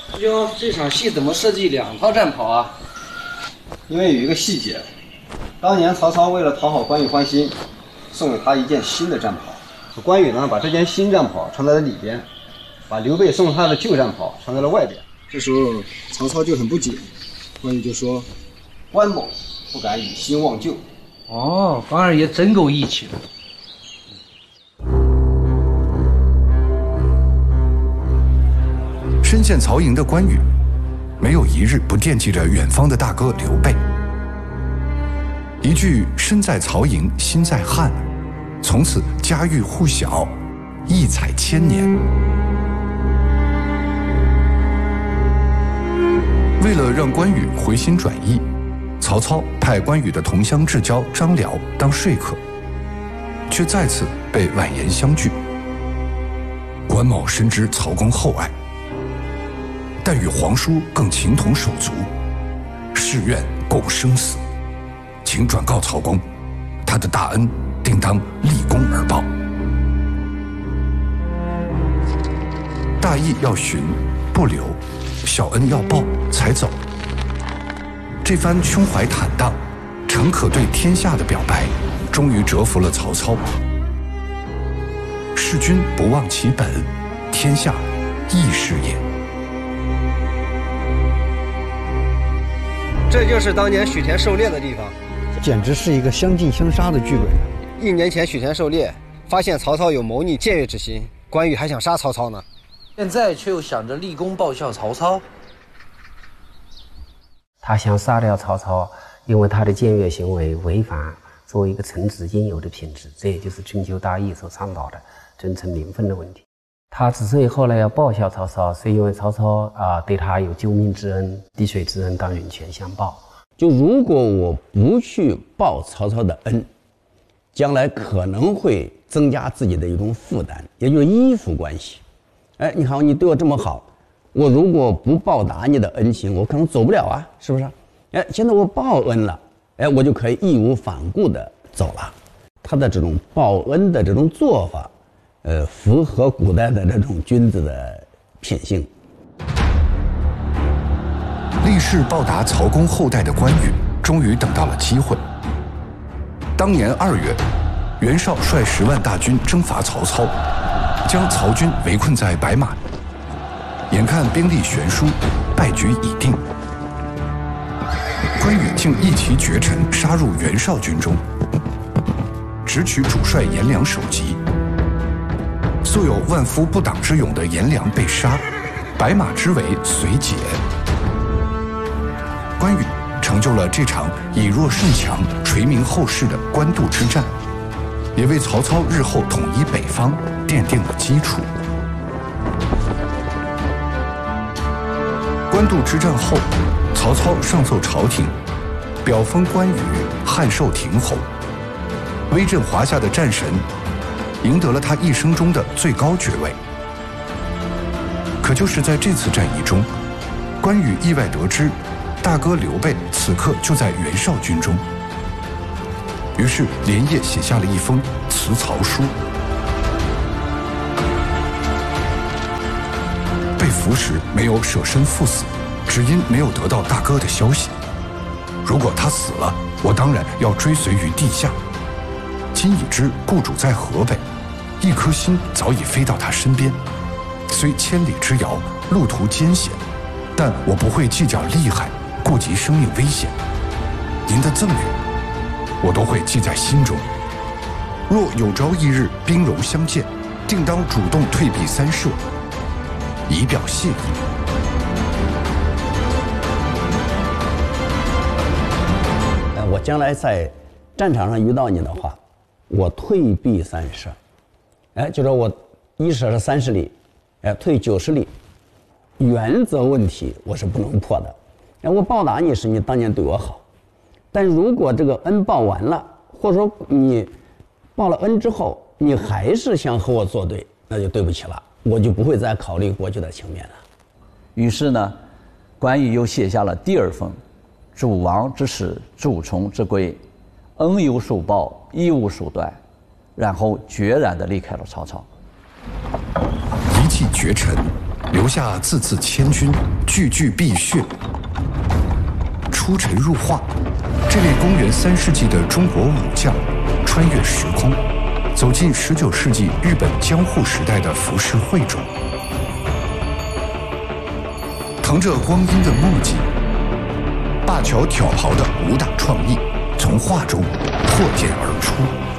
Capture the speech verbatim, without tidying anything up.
师兄，这场戏怎么设计两套战袍啊？ 因为有一个细节，当年曹操为了讨好关羽欢心，送给他一件新的战袍。关羽呢，把这件新战袍穿在了里边，把刘备送他的旧战袍穿在了外边。这时候曹操就很不解，关羽就说：“关某不敢以新忘旧。” 哦，关二爷真够义气的。 身陷曹营的关羽，没有一日不惦记着远方的大哥刘备。一句“身在曹营心在汉”，从此家喻户晓，异彩千年。为了让关羽回心转意，曹操派关羽的同乡至交张辽当说客，却再次被婉言相拒。关某深知曹公厚爱，但与皇叔更情同手足，誓愿共生死，请转告曹公，他的大恩定当立功而报。大义要寻，不留；小恩要报，才走。这番胸怀坦荡、诚可对天下的表白，终于折服了曹操。弑君不忘其本，天下亦是也。 这就是当年许田狩猎的地方， 简直是一个相近相杀的剧本。 一年前许田狩猎，发现曹操有谋逆僭越之心，关羽还想杀曹操呢， 现在却又想着立功报效曹操。 他想杀掉曹操，因为他的僭越行为违反作为一个臣子应有的品质，这也就是春秋大义所倡导的尊称名分的问题。他之所以后来要报效曹操，是因为曹操啊、呃、对他有救命之恩，滴水之恩当涌泉相报。 就如果我不去报曹操的恩，将来可能会增加自己的一种负担，也就是依附关系。哎，你看你对我这么好，我如果不报答你的恩情，我可能走不了啊，是不是？哎，现在我报恩了，哎，我就可以义无反顾地走了。他的这种报恩的这种做法，呃，符合古代的这种君子的品性。 立誓报答曹公后代的关羽，终于等到了机会。当年二月，袁绍率十万大军征伐曹操，将曹军围困在白马。眼看兵力悬殊，败局已定，关羽竟一骑绝尘杀入袁绍军中，直取主帅颜良首级。素有万夫不挡之勇的颜良被杀，白马之围随解。关羽成就了这场以弱胜强、垂名后世的官渡之战，也为曹操日后统一北方奠定了基础。官渡之战后，曹操上奏朝廷，表封关羽汉寿亭侯，威震华夏的战神，赢得了他一生中的最高爵位。可就是在这次战役中，关羽意外得知大哥刘备此刻就在袁绍军中，于是连夜写下了一封辞曹书。被俘时没有舍身赴死，只因没有得到大哥的消息。如果他死了，我当然要追随于地下。今已知故主在河北，一颗心早已飞到他身边。虽千里之遥，路途艰险，但我不会计较利害，顾及生命危险。您的赠与，我都会记在心中。若有朝一日兵戎相见，定当主动退避三舍，以表谢意。 呃，我将来在战场上遇到你的话，我退避三舍。哎，就说我一舍是三十里，哎，退九十里。原则问题我是不能破的。哎，我报答你是你当年对我好，但如果这个恩报完了，或者说你报了恩之后，你还是想和我作对，那就对不起了，我就不会再考虑过去的情面了。 于是呢，关羽又写下了第二封：主王之使，主从之规，恩有所报，义无所断，然后决然地离开了曹操。 一骑绝尘， 留下字字千钧，句句碧血。出尘入化，这位公元三世纪的中国武将，穿越时空，走进十九世纪日本江户时代的浮世绘中，腾着光阴的墨迹，灞桥挑袍的武打创意从画中破茧而出。